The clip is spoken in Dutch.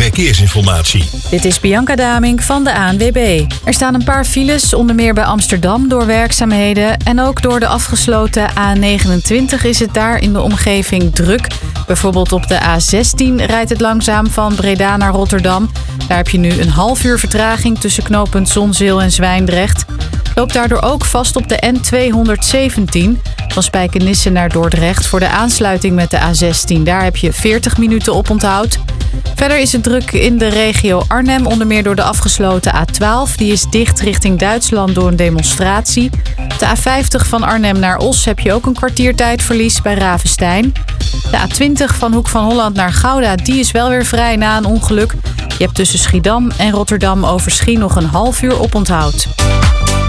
verkeersinformatie. Dit is Bianca Damink van de ANWB. Er staan een paar files, onder meer bij Amsterdam door werkzaamheden. En ook door de afgesloten A29 is het daar in de omgeving druk. Bijvoorbeeld op de A16 rijdt het langzaam van Breda naar Rotterdam. Daar heb je nu een half uur vertraging tussen knooppunt Zonzeel en Zwijndrecht. Loopt daardoor ook vast op de N217 van Spijkenisse naar Dordrecht voor de aansluiting met de A16. Daar heb je 40 minuten op onthoud. Verder is het druk in de regio Arnhem, onder meer door de afgesloten A12. Die is dicht richting Duitsland door een demonstratie. Op de A50 van Arnhem naar Os heb je ook een kwartiertijdverlies bij Ravenstein. De A20 van Hoek van Holland naar Gouda, die is wel weer vrij na een ongeluk. Je hebt tussen Schiedam en Rotterdam over Schie nog een half uur op onthoud.